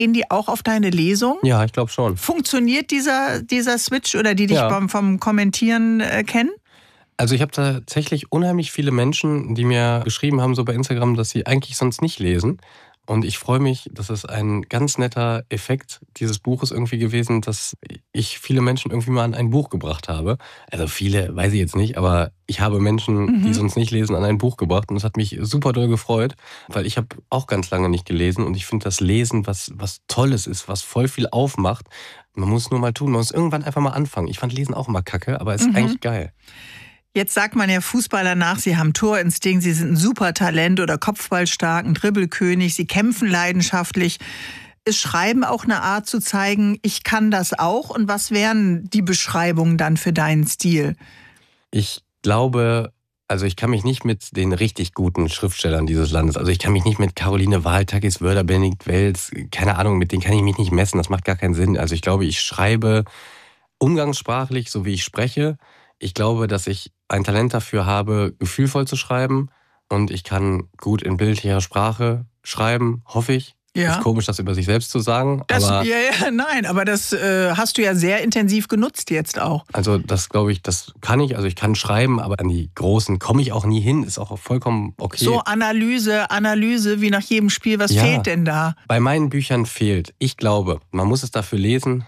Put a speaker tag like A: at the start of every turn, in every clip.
A: Gehen die auch auf deine Lesung?
B: Ja, ich glaube schon.
A: Funktioniert dieser Switch oder die dich vom Kommentieren kennen?
B: Also ich habe tatsächlich unheimlich viele Menschen, die mir geschrieben haben, so bei Instagram, dass sie eigentlich sonst nicht lesen. Und ich freue mich, das ist ein ganz netter Effekt dieses Buches irgendwie gewesen, dass ich viele Menschen irgendwie mal an ein Buch gebracht habe. Also viele, weiß ich jetzt nicht, aber ich habe Menschen, die sonst nicht lesen, an ein Buch gebracht. Und das hat mich super doll gefreut, weil ich habe auch ganz lange nicht gelesen. Und ich finde das Lesen was Tolles ist, was voll viel aufmacht. Man muss es nur mal tun, man muss irgendwann einfach mal anfangen. Ich fand Lesen auch immer kacke, aber es ist eigentlich geil.
A: Jetzt sagt man ja Fußballer nach, sie haben Torinstinkt, sie sind ein Supertalent oder Kopfballstark, ein Dribbelkönig, sie kämpfen leidenschaftlich. Ist Schreiben auch eine Art zu zeigen, ich kann das auch? Und was wären die Beschreibungen dann für deinen Stil?
B: Ich glaube, also ich kann mich nicht mit den richtig guten Schriftstellern dieses Landes, also ich kann mich nicht mit Caroline Wahl, Takis Wörder, Benedikt Welz, keine Ahnung, mit denen kann ich mich nicht messen, das macht gar keinen Sinn. Also ich glaube, ich schreibe umgangssprachlich, so wie ich spreche. Ich glaube, dass ich ein Talent dafür habe, gefühlvoll zu schreiben und ich kann gut in bildlicher Sprache schreiben, hoffe ich.
A: Ja.
B: Ist komisch, das über sich selbst zu sagen.
A: Nein, aber das hast du ja sehr intensiv genutzt jetzt auch.
B: Also das glaube ich, das kann ich. Also ich kann schreiben, aber an die Großen komme ich auch nie hin. Ist auch vollkommen okay.
A: So Analyse, wie nach jedem Spiel. Was fehlt denn da?
B: Bei meinen Büchern fehlt. Ich glaube, man muss es dafür lesen.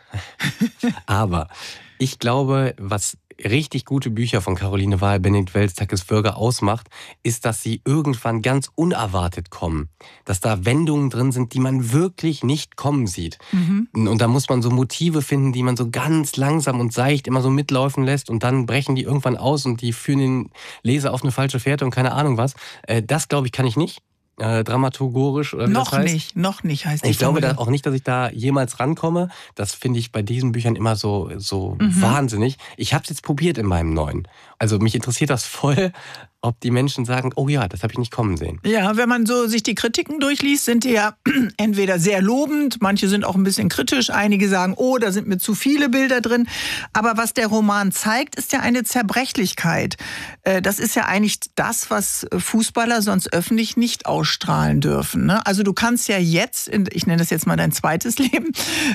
B: Aber ich glaube, was richtig gute Bücher von Caroline Wahl, Benedikt Welz, Takis Wörter ausmacht, ist, dass sie irgendwann ganz unerwartet kommen. Dass da Wendungen drin sind, die man wirklich nicht kommen sieht. Und da muss man so Motive finden, die man so ganz langsam und seicht immer so mitlaufen lässt und dann brechen die irgendwann aus und die führen den Leser auf eine falsche Fährte und keine Ahnung was. Das, glaube ich, kann ich nicht. Dramaturgisch oder wie das heißt.
A: Noch nicht heißt die
B: Ich glaube auch nicht, dass ich da jemals rankomme. Das finde ich bei diesen Büchern immer so wahnsinnig. Ich habe es jetzt probiert in meinem neuen. Also mich interessiert das voll, ob die Menschen sagen, oh ja, das habe ich nicht kommen sehen.
A: Ja, wenn man so sich die Kritiken durchliest, sind die ja entweder sehr lobend, manche sind auch ein bisschen kritisch, einige sagen, oh, da sind mir zu viele Bilder drin. Aber was der Roman zeigt, ist ja eine Zerbrechlichkeit. Das ist ja eigentlich das, was Fußballer sonst öffentlich nicht ausstrahlen dürfen. Ne? Also du kannst ja jetzt, ich nenne das jetzt mal dein zweites Leben,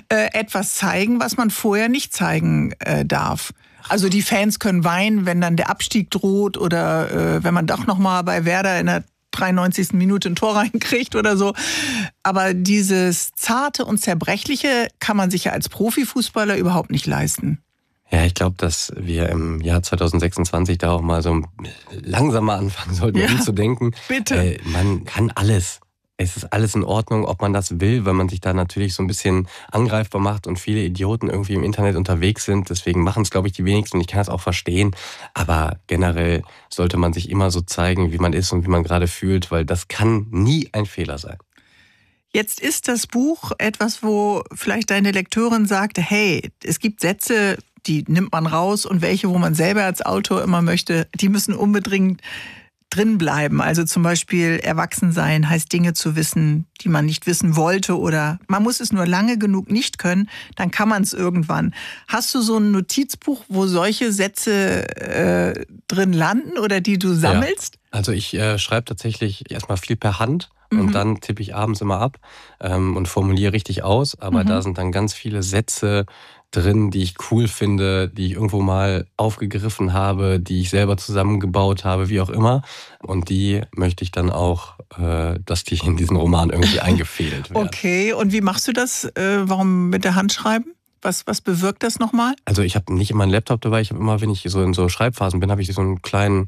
A: etwas zeigen, was man vorher nicht zeigen darf. Also die Fans können weinen, wenn dann der Abstieg droht oder wenn man doch noch mal bei Werder in der 93. Minute ein Tor reinkriegt oder so. Aber dieses Zarte und Zerbrechliche kann man sich ja als Profifußballer überhaupt nicht leisten.
B: Ja, ich glaube, dass wir im Jahr 2026 da auch mal so langsam mal anfangen sollten, umzudenken.
A: Bitte.
B: Man kann alles. Es ist alles in Ordnung, ob man das will, weil man sich da natürlich so ein bisschen angreifbar macht und viele Idioten irgendwie im Internet unterwegs sind. Deswegen machen es, glaube ich, die wenigsten und ich kann es auch verstehen. Aber generell sollte man sich immer so zeigen, wie man ist und wie man gerade fühlt, weil das kann nie ein Fehler sein.
A: Jetzt ist das Buch etwas, wo vielleicht deine Lekteurin sagte, hey, es gibt Sätze, die nimmt man raus und welche, wo man selber als Autor immer möchte, die müssen unbedingt drin bleiben. Also zum Beispiel erwachsen sein heißt Dinge zu wissen, die man nicht wissen wollte oder man muss es nur lange genug nicht können, dann kann man es irgendwann. Hast du so ein Notizbuch, wo solche Sätze drin landen oder die du sammelst?
B: Ja. Also ich schreibe tatsächlich erstmal viel per Hand und dann tippe ich abends immer ab und formuliere richtig aus, aber da sind dann ganz viele Sätze drin, die ich cool finde, die ich irgendwo mal aufgegriffen habe, die ich selber zusammengebaut habe, wie auch immer. Und die möchte ich dann auch, dass die in diesen Roman irgendwie eingefädelt werden.
A: Okay, und wie machst du das? Warum mit der Hand schreiben? Was bewirkt das nochmal?
B: Also ich habe nicht immer einen Laptop dabei, ich habe immer, wenn ich so in so Schreibphasen bin, habe ich immer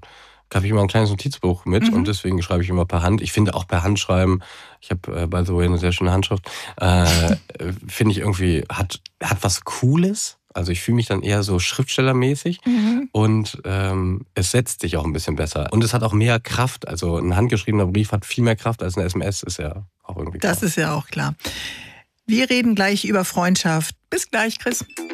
B: ein kleines Notizbuch mit und deswegen schreibe ich immer per Hand. Ich finde auch per Hand schreiben, ich habe by the way eine sehr schöne Handschrift, finde ich irgendwie, hat was Cooles. Also ich fühle mich dann eher so schriftstellermäßig und es setzt sich auch ein bisschen besser. Und es hat auch mehr Kraft, also ein handgeschriebener Brief hat viel mehr Kraft als eine SMS, ist ja auch irgendwie klar.
A: Das ist ja auch klar. Wir reden gleich über Freundschaft. Bis gleich, Chris.